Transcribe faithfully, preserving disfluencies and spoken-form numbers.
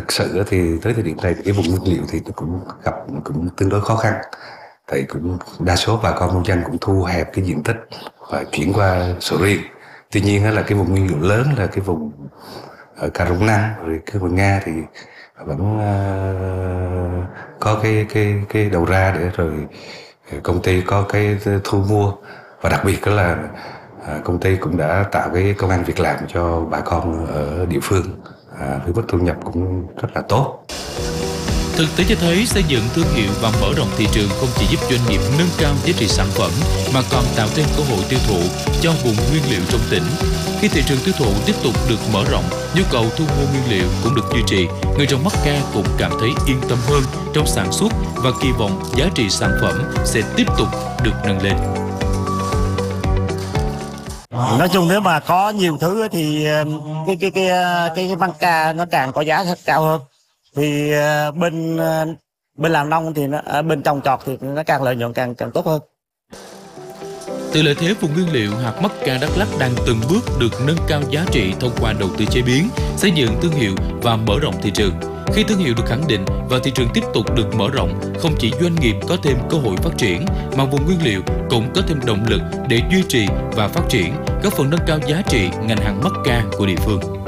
thực sự thì tới thời điểm này thì cái vùng nguyên liệu thì nó cũng gặp cũng tương đối khó khăn. Thì cũng đa số bà con nông dân cũng thu hẹp cái diện tích và chuyển qua sầu riêng. Tuy nhiên là cái vùng nguyên liệu lớn là cái vùng ở Cà Rung Năng rồi cái vùng Nga thì vẫn uh, có cái cái cái đầu ra để rồi công ty có cái thu mua, và đặc biệt đó là uh, công ty cũng đã tạo cái công ăn việc làm cho bà con ở địa phương, uh, với mức thu nhập cũng rất là tốt. Thực tế cho thấy xây dựng thương hiệu và mở rộng thị trường không chỉ giúp doanh nghiệp nâng cao giá trị sản phẩm mà còn tạo thêm cơ hội tiêu thụ cho vùng nguyên liệu trong tỉnh. Khi thị trường tiêu thụ tiếp tục được mở rộng, nhu cầu thu mua nguyên liệu cũng được duy trì, người trồng mắc ca cũng cảm thấy yên tâm hơn trong sản xuất và kỳ vọng giá trị sản phẩm sẽ tiếp tục được nâng lên. Nói chung nếu mà có nhiều thứ thì cái cái cái cái, cái măng ca nó càng có giá cao hơn. Thì bên bên làm nông thì nó, bên trồng trọt thì nó càng lợi nhuận càng càng tốt hơn. Từ lợi thế vùng nguyên liệu, hạt mắc ca Đắk Lắk đang từng bước được nâng cao giá trị thông qua đầu tư chế biến, xây dựng thương hiệu và mở rộng thị trường. Khi thương hiệu được khẳng định và thị trường tiếp tục được mở rộng, không chỉ doanh nghiệp có thêm cơ hội phát triển, mà vùng nguyên liệu cũng có thêm động lực để duy trì và phát triển, góp phần nâng cao giá trị ngành hàng mắc ca của địa phương.